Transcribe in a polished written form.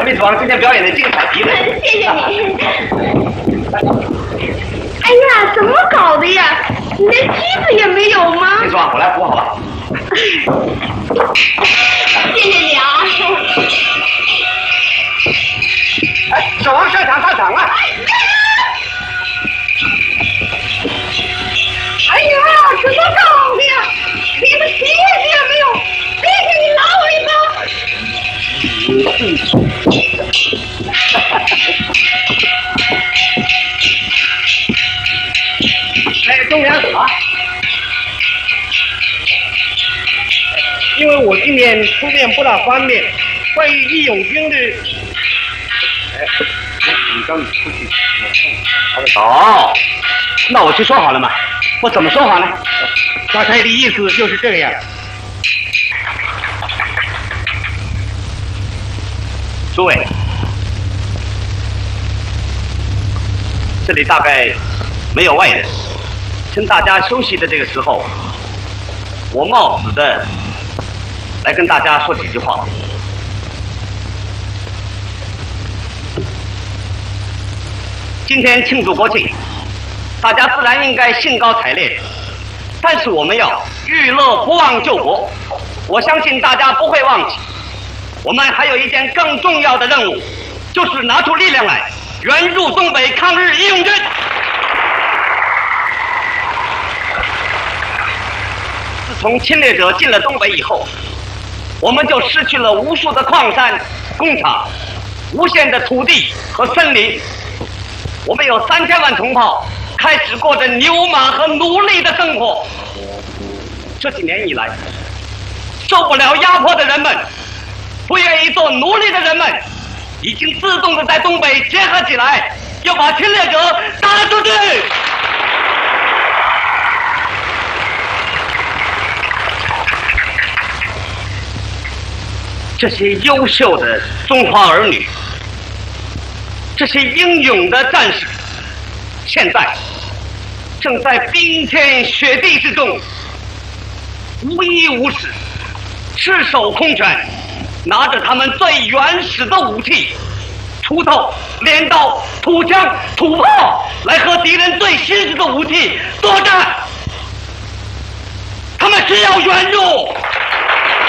妹子王今天表演的精彩极了。 谢谢你。哎呀，怎么搞的呀？你连梯子也没有吗？ 妹子王，我来扶好了。 谢谢你啊。 哎，小王上场了。 哎呀，怎么搞的呀？你们鞋子也没有，谢谢你拉我一把。 哎，中央啊！因为我今年出面不大方便，关于义勇军的，你刚出去，哦，那我去说好了嘛。我怎么说好呢？大概的意思就是这样。诸位，这里大概没有外人，趁大家休息的这个时候，我冒死的来跟大家说几句话。今天庆祝国庆，大家自然应该兴高采烈，但是我们要娱乐不忘救国。我相信大家不会忘记，我们还有一件更重要的任务，就是拿出力量来援助东北抗日义勇军。自从侵略者进了东北以后，我们就失去了无数的矿山、工厂、无限的土地和森林。我们有3000万同胞开始过着牛马和奴隶的生活。这几年以来，受不了压迫的人们，不愿意做奴隶的人们，已经自动的在东北结合起来，要把侵略者打出去。这些优秀的中华儿女，这些英勇的战士，现在正在冰天雪地之中，无衣无食，赤手空拳，拿着他们最原始的武器——锄头、镰刀、土枪、土炮，来和敌人最新式的武器作战。他们需要援助。